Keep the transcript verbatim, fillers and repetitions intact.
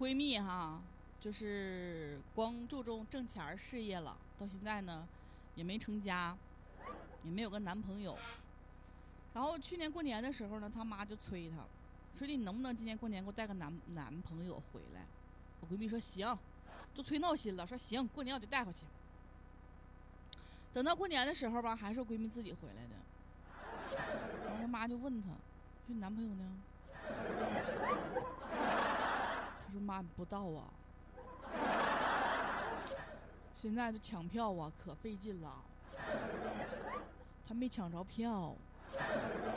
闺蜜哈，就是光注重挣钱事业了，到现在呢也没成家，也没有个男朋友。然后去年过年的时候呢，她妈就催她，说你能不能今年过年给我带个男男朋友回来？我闺蜜说行，都催闹心了，说行，过年我就带回去。等到过年的时候吧，还是我闺蜜自己回来的。然后她妈就问她，说你男朋友呢？她说妈不到啊，现在这抢票啊可费劲了，他没抢着票。